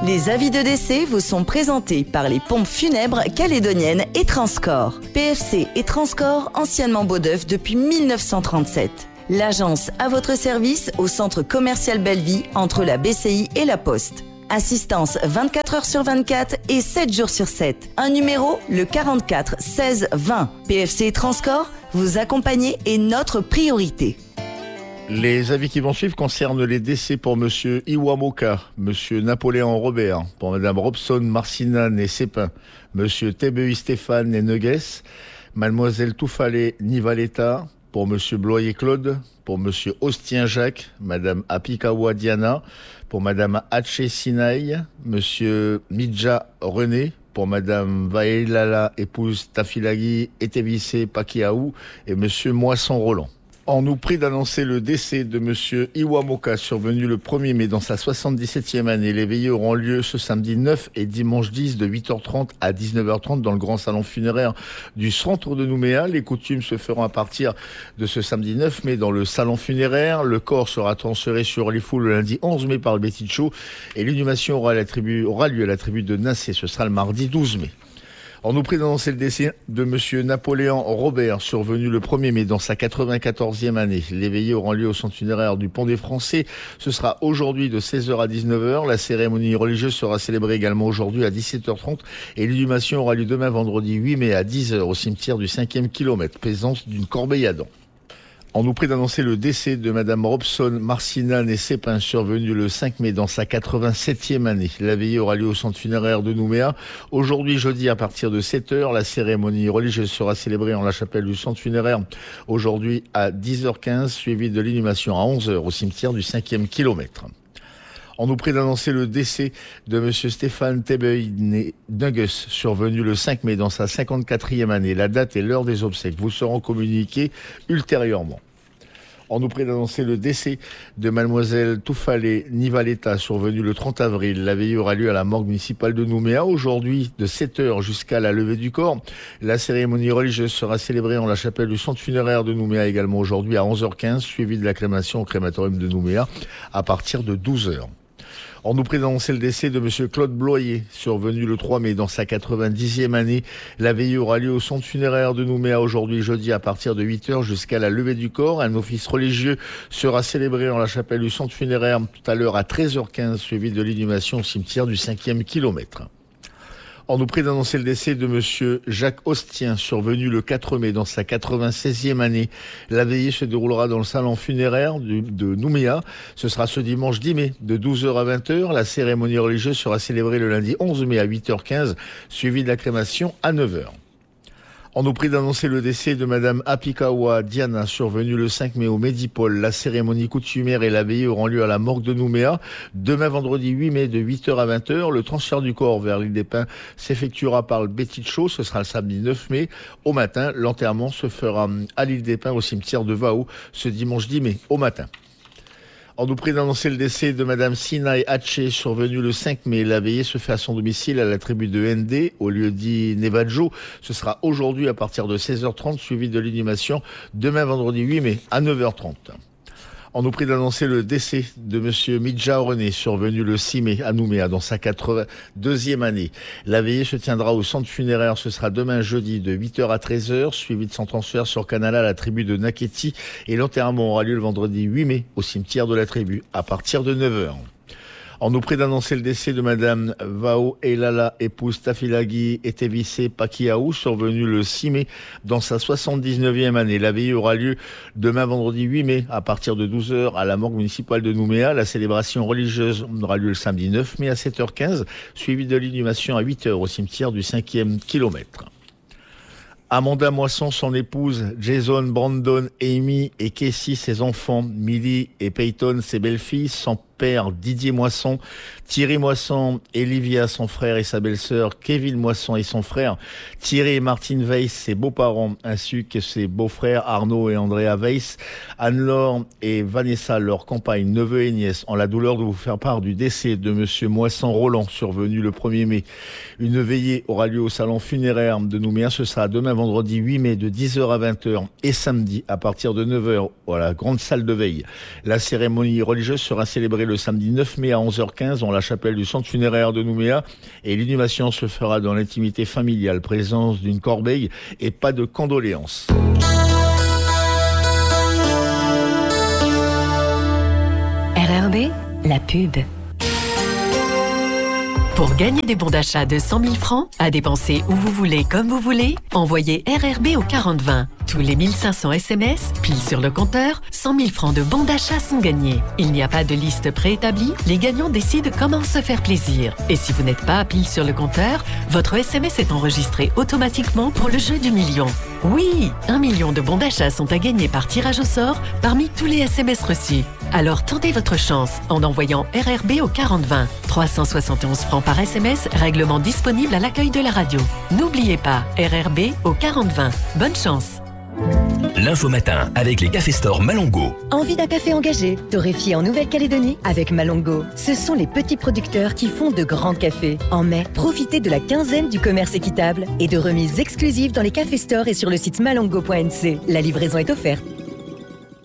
Les avis de décès vous sont présentés par les pompes funèbres calédoniennes et Transcorps. PFC et Transcorps, anciennement Beaudeuf depuis 1937. L'agence à votre service au centre commercial Belleville entre la BCI et la Poste. Assistance 24 heures sur 24 et 7 jours sur 7. Un numéro, le 44 16 20. PFC et Transcorps, vous accompagner est notre priorité. Les avis qui vont suivre concernent les décès pour Monsieur Iwamoka, Monsieur Napoléon Robert, pour Madame Robson Marcinan et Sépin, Monsieur Tebei Stéphane et Negues, Mademoiselle Toufalé Nivaleta, pour Monsieur Bloyer Claude, pour Monsieur Ostien Jacques, Madame Apikawa Diana, pour Madame Haché Sinaï, Monsieur Midja René, pour Madame Vaelala, épouse Tafilagi Etevissé Pakiaou, et Monsieur Moisson Roland. On nous prie d'annoncer le décès de Monsieur Iwamoka, survenu le 1er mai dans sa 77e année. Les veillées auront lieu ce samedi 9 et dimanche 10 de 8h30 à 19h30 dans le grand salon funéraire du centre de Nouméa. Les coutumes se feront à partir de ce samedi 9 mai dans le salon funéraire. Le corps sera transféré sur les foules le lundi 11 mai par le Béticho et l'inhumation aura lieu à la tribu de Nassé. Ce sera le mardi 12 mai. On nous prie d'annoncer le décès de Monsieur Napoléon Robert, survenu le 1er mai dans sa 94e année. Les veillées auront lieu au centre funéraire du Pont des Français. Ce sera aujourd'hui de 16h à 19h. La cérémonie religieuse sera célébrée également aujourd'hui à 17h30 et l'inhumation aura lieu demain vendredi 8 mai à 10h au cimetière du 5e kilomètre, présence d'une corbeille à dents. On nous prie d'annoncer le décès de Madame Robson Marcinan et Sépin, survenue le 5 mai dans sa 87e année. La veillée aura lieu au centre funéraire de Nouméa. Aujourd'hui, jeudi, à partir de 7h, la cérémonie religieuse sera célébrée en la chapelle du centre funéraire. Aujourd'hui, à 10h15, suivie de l'inhumation à 11h au cimetière du 5e kilomètre. On nous prie d'annoncer le décès de Monsieur Stéphane Tebei Negues, survenu le 5 mai dans sa 54e année. La date et l'heure des obsèques vous seront communiquées ultérieurement. On nous prie d'annoncer le décès de Mademoiselle Toufalé Nivaleta, survenue le 30 avril. La veillée aura lieu à la morgue municipale de Nouméa, aujourd'hui de 7h jusqu'à la levée du corps. La cérémonie religieuse sera célébrée en la chapelle du centre funéraire de Nouméa également aujourd'hui à 11h15, suivie de la crémation au crématorium de Nouméa à partir de 12h. On nous prie d'annoncer le décès de Monsieur Claude Bloyer, survenu le 3 mai dans sa 90e année. La veillée aura lieu au centre funéraire de Nouméa aujourd'hui jeudi à partir de 8h jusqu'à la levée du corps. Un office religieux sera célébré en la chapelle du centre funéraire tout à l'heure à 13h15, suivi de l'inhumation au cimetière du 5e kilomètre. On nous prie d'annoncer le décès de Monsieur Jacques Ostien, survenu le 4 mai dans sa 96e année. La veillée se déroulera dans le salon funéraire de Nouméa. Ce sera ce dimanche 10 mai de 12h à 20h. La cérémonie religieuse sera célébrée le lundi 11 mai à 8h15, suivie de la crémation à 9h. On nous prie d'annoncer le décès de Madame Apikawa Diana, survenue le 5 mai au Médipôle. La cérémonie coutumière et la veillée auront lieu à la morgue de Nouméa. Demain vendredi 8 mai de 8h à 20h. Le transfert du corps vers l'île des Pins s'effectuera par le Béticho. Ce sera le samedi 9 mai. Au matin, l'enterrement se fera à l'île des Pins au cimetière de Vao ce dimanche 10 mai au matin. On nous prie d'annoncer le décès de Madame Sinaï Haché, survenue le 5 mai. La veillée se fait à son domicile à la tribu de Ndé, au lieu dit Nevadjo. Ce sera aujourd'hui à partir de 16h30, suivi de l'inhumation demain vendredi 8 mai à 9h30. On nous prie d'annoncer le décès de Monsieur Midja René, survenu le 6 mai à Nouméa dans sa 82e année. La veillée se tiendra au centre funéraire. Ce sera demain jeudi de 8h à 13h, suivi de son transfert sur Canala à la tribu de Naketi. Et l'enterrement aura lieu le vendredi 8 mai au cimetière de la tribu à partir de 9h. On nous prie d'annoncer le décès de Madame Vao Elala, épouse Tafilagi Etevissé Pakiaou, survenue le 6 mai dans sa 79e année. La veillée aura lieu demain vendredi 8 mai à partir de 12h à la morgue municipale de Nouméa. La célébration religieuse aura lieu le samedi 9 mai à 7h15, suivie de l'inhumation à 8h au cimetière du 5e kilomètre. Amanda Moisson, son épouse, Jason, Brandon, Amy et Casey, ses enfants, Millie et Peyton, ses belles-filles, son père Didier Moisson, Thierry Moisson, Olivia, son frère et sa belle-sœur, Kevin Moisson et son frère, Thierry et Martine Weiss, ses beaux-parents, ainsi que ses beaux-frères Arnaud et Andrea Weiss, Anne-Laure et Vanessa, leurs compagnes, neveux et nièces, ont la douleur de vous faire part du décès de Monsieur Moisson Roland, survenu le 1er mai. Une veillée aura lieu au salon funéraire de Nouméa. Ce sera demain vendredi 8 mai de 10h à 20h et samedi à partir de 9h à la grande salle de veille. La cérémonie religieuse sera célébrée le samedi 9 mai à 11h15 dans la chapelle du centre funéraire de Nouméa. Et l'inhumation se fera dans l'intimité familiale, présence d'une corbeille et pas de condoléances. RRB, la pub. Pour gagner des bons d'achat de 100 000 francs, à dépenser où vous voulez, comme vous voulez, envoyez RRB au 4020. Tous les 1500 SMS, pile sur le compteur, 100 000 francs de bons d'achat sont gagnés. Il n'y a pas de liste préétablie, les gagnants décident comment se faire plaisir. Et si vous n'êtes pas pile sur le compteur, votre SMS est enregistré automatiquement pour le jeu du million. Oui, 1 million de bons d'achat sont à gagner par tirage au sort parmi tous les SMS reçus. Alors tentez votre chance en envoyant RRB au 4020. 371 francs par SMS, règlement disponible à l'accueil de la radio. N'oubliez pas, RRB au 4020. Bonne chance. L'info matin avec les cafés stores Malongo. Envie d'un café engagé, torréfié en Nouvelle-Calédonie avec Malongo. Ce sont les petits producteurs qui font de grands cafés. En mai, profitez de la quinzaine du commerce équitable et de remises exclusives dans les cafés stores et sur le site malongo.nc. La livraison est offerte.